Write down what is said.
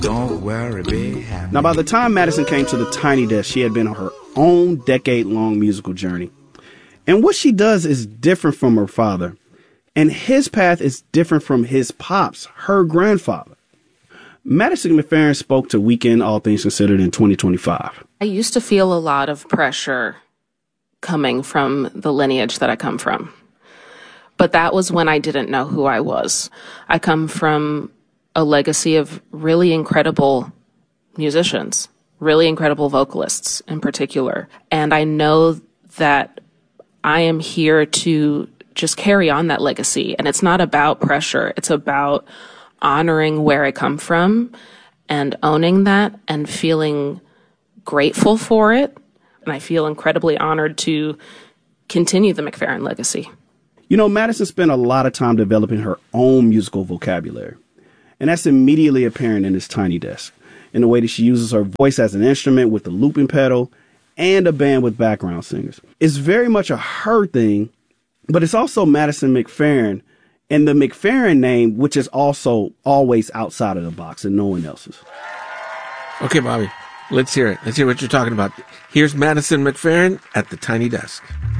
Don't worry, be happy. Now, by the time Madison came to the Tiny Desk, she had been on her own decade-long musical journey. And what she does is different from her father. And his path is different from his pops, her grandfather. Madison McFerrin spoke to Weekend All Things Considered in 2025. I used to feel a lot of pressure coming from the lineage that I come from. But that was when I didn't know who I was. I come from a legacy of really incredible musicians, really incredible vocalists in particular. And I know that I am here to just carry on that legacy. And it's not about pressure. It's about honoring where I come from and owning that and feeling grateful for it. And I feel incredibly honored to continue the McFerrin legacy. You know, Madison spent a lot of time developing her own musical vocabulary. And that's immediately apparent in this Tiny Desk, in the way that she uses her voice as an instrument with the looping pedal and a band with background singers. It's very much a her thing, but it's also Madison McFerrin and the McFerrin name, which is also always outside of the box and no one else's. Okay, Bobby, let's hear it. Let's hear what you're talking about. Here's Madison McFerrin at the Tiny Desk.